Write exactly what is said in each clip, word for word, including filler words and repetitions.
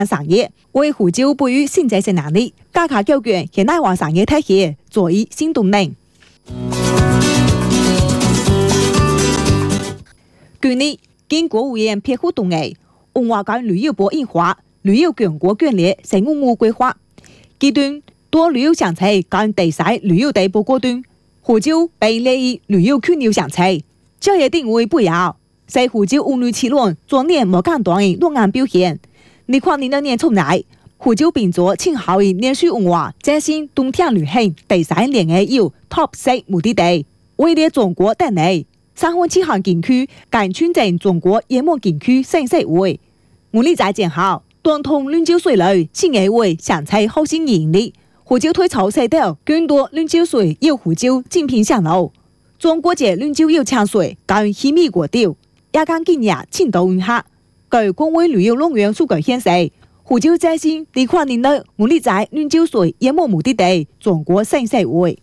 产业，为湖州培育新再生能力，加强教育现代化产业体系，作为新动能。去年，经国务院批复动议，文化跟旅游部印发旅游强国战略十五五规划，其中多旅游城市跟地势旅游地报告中，湖州被列为旅游枢纽城市，这一定位不摇，使湖州文旅气轮昨年无间断的落眼表现。二零二二年从来，湖州并做庆好的连续文化、振兴冬天旅行第三年的有 Top 四目的地，位列中国第二。三分七项景区赶圈进中国烟幕景区三十位。我哋在建好，当通lun礁水路新嘅位上菜好新盈利。湖州推潮水道更多lun礁水要湖州精品上路。中国界lun礁要抢水，跟稀米国钓，也跟今日青岛运客。據公衛旅遊農園數據顯示，湖州在新二零二二年我哋在lun礁水煙幕目的地中國三十位。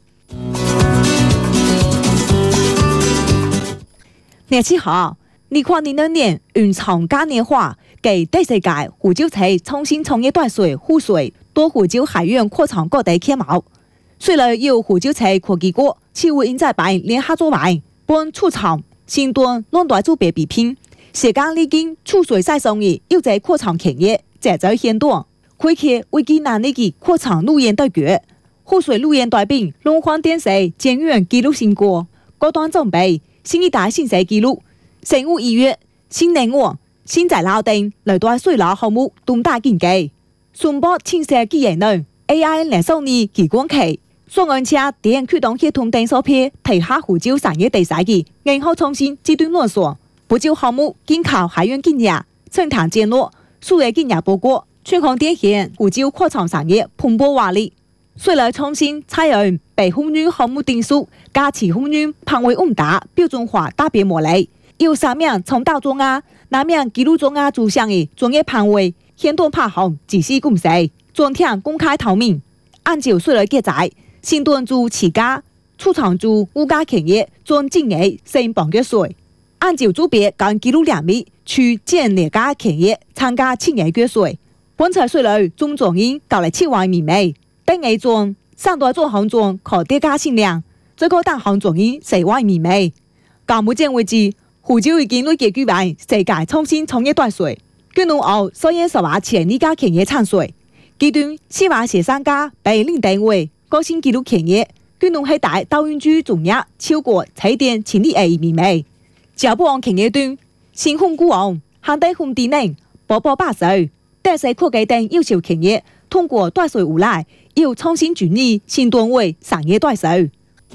廿七號，二零二二年雲長嘉年華繼第四屆湖州市創新創業大水湖水到湖州海苑擴場各地揭幕。雖然由湖州市科技局企業人才辦聯合作辦，幫出場新端兩大組別比拼。時間歷經出水賽上嘅要在擴場企業節奏顯短，開啟危機難呢嘅擴場路演對決。湖水路演代表龍華電視檢驗紀錄新高，高端裝備。新一代新世紀錄，成五一月新能源、新材料等來到水流項目動大競技，宣布青色技能 A I 零數年期光期，雙岸車電驅動系統等所配提下湖州產業地勢嘅硬後創新階段論述。不久項目經靠海苑建業，生產建落，數位建業報告，全行典現湖州擴廠產業蓬勃活力。雖然創新採用北風源項目定數，加持風源旁為穩打標準化大別模例，有三名從大中亞、南名紀錄中亞組成的專業旁位，顯動拍行仔細公示，專項公開透明。按照雖然記載，新端做起家、出廠做物價企業專經營升綁嘅稅，按照組別跟紀錄兩米去建列家企業參加青年嘅稅，本財雖然中總應搞嚟七萬米美。等A中上代做行中可跌價限量，最高單行總應四萬米美。到目前為止，湖州已經累計舉辦世界創新創業大會，據農後所以十萬千里家企業參賽，其中四萬四三家被認定為高新紀錄企業，據農係大導運具總額超過七點千億元米美。交不往企業中，新鴻股王、漢地紅地能、寶寶巴士、德世科技等優秀企業通過大會無賴。要創新專利新段位產業大手。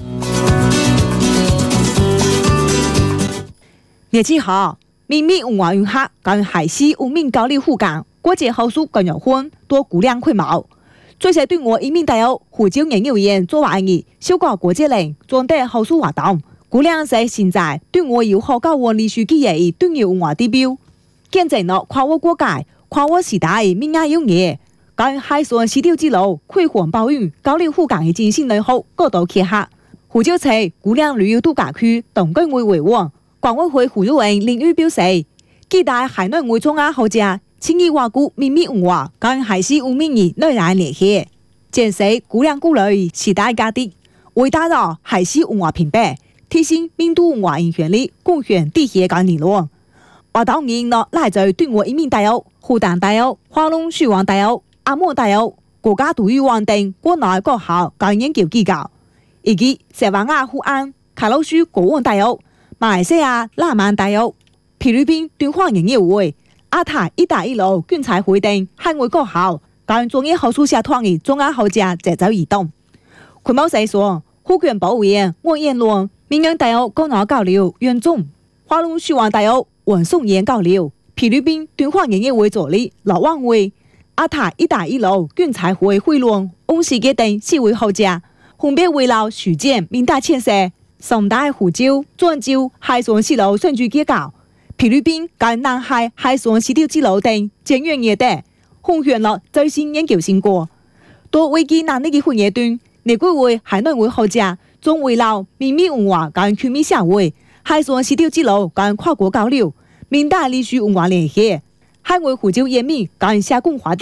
廿七號，秘密文化遊客跟海西文明交流互港，國際好書更有分多估量規模。最先對我移民大學湖州研究院做完嘅小高國際人專題好書活動，估量是現在對我有好高文歷史記憶嘅重要文化地標，見證了跨越國界、跨越時代嘅民間友誼。跟海上絲條之路、開環保育、交流互港嘅精神良好高度結合。湖州市估量旅遊度假區董居會委員、管委會負責人林宇表示，期待海內外中亞學者參與挖掘秘密文化跟海事文明嘅內在聯繫，建設估量古來時代價值，為打造海事文化品牌，提升民族文化影響力，貢獻地協跟理論。活動引落來自對我移民大學、湖南大學、華龍書院大學。阿莫大學、國家杜語網等國內國校跟研究機構，以及西灣亞湖岸、卡洛舒國文大學、馬來西亞拉曼大學、菲律賓敦煌研究會、亞太一帶一路競賽會等海外國校跟專業學術社團嘅中亞學者節奏移動。佢冇細說，護權保護員王彥龍、閩南大學高級交流員總、華龍書院大學文宋研交流、菲律賓敦煌研究會助理劉旺偉。亞太一帶一路競賽會會論翁世傑等四位學者，分別圍繞實踐明大建設、上大湖州、漳州海上絲路選舉結構、菲律賓跟南海海上絲條之路等檢驗業者，分享了最新研究成果。到危機難力嘅分野段，內國會海內外學者仲圍繞秘密文化跟區域社會、海上絲條之路跟跨國交流、明大歷史文化聯繫、海外湖州嚴密跟社共化